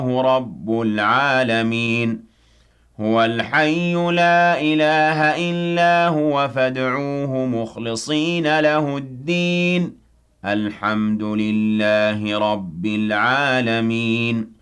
رب العالمين هو الحي لا إله إلا هو فادعوه مخلصين له الدين الحمد لله رب العالمين